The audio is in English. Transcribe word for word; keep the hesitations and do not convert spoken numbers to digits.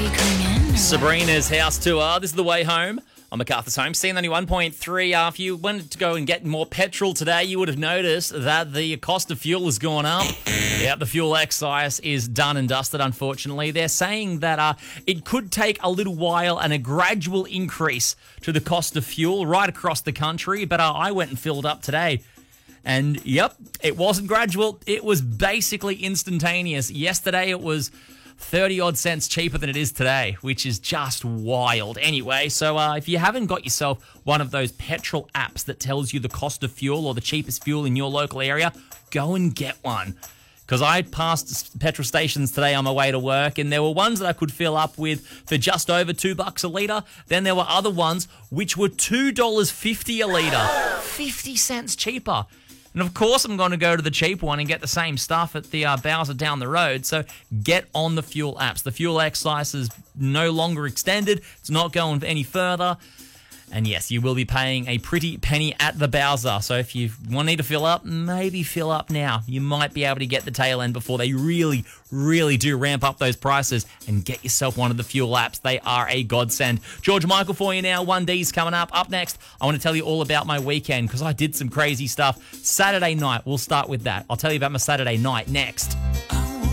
you coming in? Or Sabrina's house tour. This is the way home on MacArthur's Home. C ninety-one point three. Uh, if you wanted to go and get more petrol today, you would have noticed that the cost of fuel has gone up. Yeah, the fuel excise is done and dusted, unfortunately. They're saying that uh, it could take a little while and a gradual increase to the cost of fuel right across the country. But uh, I went and filled up today. And, yep, it wasn't gradual. It was basically instantaneous. Yesterday it was thirty-odd cents cheaper than it is today, which is just wild. Anyway, so uh, if you haven't got yourself one of those petrol apps that tells you the cost of fuel or the cheapest fuel in your local area, go and get one. Because I passed petrol stations today on my way to work, and there were ones that I could fill up with for just over two bucks a litre. Then there were other ones which were two dollars fifty a litre. fifty cents cheaper. And of course, I'm going to go to the cheap one and get the same stuff at the uh, Bowser down the road. So get on the fuel apps. The fuel excise is no longer extended. It's not going any further. And yes, you will be paying a pretty penny at the Bowser. So if you want need to fill up, maybe fill up now. You might be able to get the tail end before they really, really do ramp up those prices, and get yourself one of the fuel apps. They are a godsend. George Michael for you now. one D's coming up. Up next, I want to tell you all about my weekend because I did some crazy stuff. Saturday night, we'll start with that. I'll tell you about my Saturday night next.